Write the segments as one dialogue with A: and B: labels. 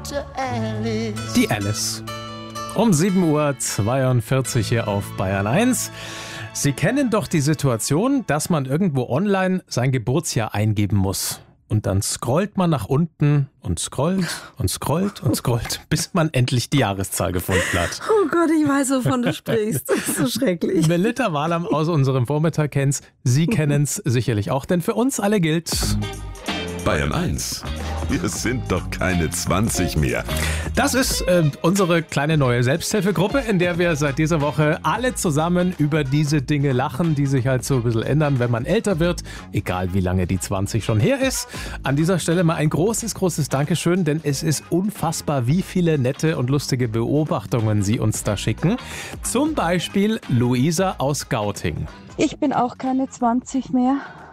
A: Die Alice. Um 7:42 Uhr hier auf Bayern 1. Sie kennen doch die Situation, dass man irgendwo online sein Geburtsjahr eingeben muss. Und dann scrollt man nach unten und scrollt und scrollt und scrollt, bis man endlich die Jahreszahl gefunden hat.
B: Oh Gott, ich weiß, wovon du sprichst. Das ist so schrecklich.
A: Melitta Wahlam aus unserem Vormittag kennt's. Sie kennen's sicherlich auch, denn für uns alle gilt:
C: Bayern 1. Wir sind doch keine 20 mehr.
A: Das ist unsere kleine neue Selbsthilfegruppe, in der wir seit dieser Woche alle zusammen über diese Dinge lachen, die sich halt so ein bisschen ändern, wenn man älter wird, egal wie lange die 20 schon her ist. An dieser Stelle mal ein großes Dankeschön, denn es ist unfassbar, wie viele nette und lustige Beobachtungen Sie uns da schicken. Zum Beispiel Luisa aus Gauting.
D: Ich bin auch keine 20 mehr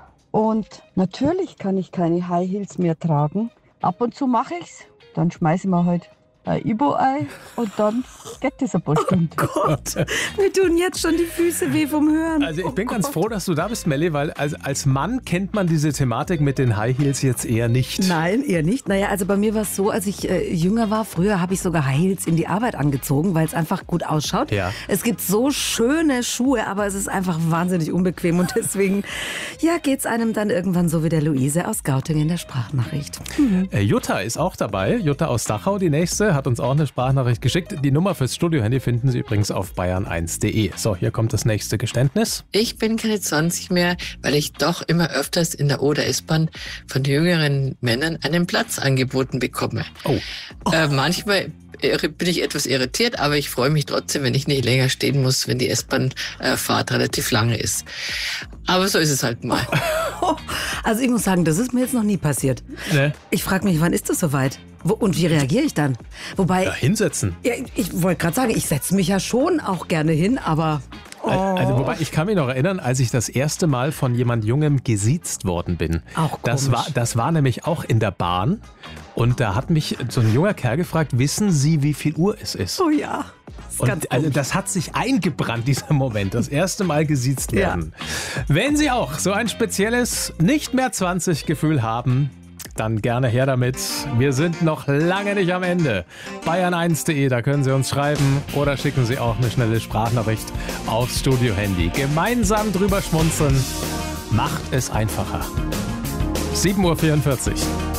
D: und natürlich kann ich keine High Heels mehr tragen. Ab und zu mache ich's, dann schmeiße ich mir halt ein Ibo-Ei und dann geht das ein paar Stunden.
B: Oh Gott, mir tun jetzt schon die Füße weh vom Hören.
A: Also ich bin ganz froh, dass du da bist, Melli, weil als Mann kennt man diese Thematik mit den High Heels jetzt eher nicht.
B: Nein, eher nicht. Naja, also bei mir war es so, als ich jünger war, früher habe ich sogar High Heels in die Arbeit angezogen, weil es einfach gut ausschaut. Ja. Es gibt so schöne Schuhe, aber es ist einfach wahnsinnig unbequem und deswegen geht es einem dann irgendwann so wie der Luise aus Gauting in der Sprachnachricht.
A: Jutta ist auch dabei, Jutta aus Dachau, die nächste, hat uns auch eine Sprachnachricht geschickt. Die Nummer fürs Studiohandy finden Sie übrigens auf bayern1.de. So, hier kommt das nächste Geständnis.
E: Ich bin keine 20 mehr, weil ich doch immer öfters in der O- oder S-Bahn von jüngeren Männern einen Platz angeboten bekomme. Manchmal bin ich etwas irritiert, aber ich freue mich trotzdem, wenn ich nicht länger stehen muss, wenn die S-Bahn-Fahrt relativ lange ist. Aber so ist es halt mal.
B: Also ich muss sagen, das ist mir jetzt noch nie passiert.
A: Ne?
B: Ich frage mich, wann ist das soweit? Und wie reagiere ich dann? Wobei,
A: hinsetzen.
B: Ja, ich wollte gerade sagen, ich setze mich ja schon auch gerne hin, aber...
A: Also, wobei, ich kann mich noch erinnern, als ich das erste Mal von jemand Jungem gesiezt worden bin.
B: Auch komisch.
A: Das war nämlich auch in der Bahn. Und da hat mich so ein junger Kerl gefragt, wissen Sie, wie viel Uhr es ist?
B: Oh ja.
A: Und also das hat sich eingebrannt, dieser Moment. Das erste Mal gesiezt werden. Ja. Wenn Sie auch so ein spezielles Nicht-mehr-20-Gefühl haben, dann gerne her damit. Wir sind noch lange nicht am Ende. Bayern1.de, da können Sie uns schreiben oder schicken Sie auch eine schnelle Sprachnachricht aufs Studiohandy. Gemeinsam drüber schmunzeln macht es einfacher. 7:44 Uhr.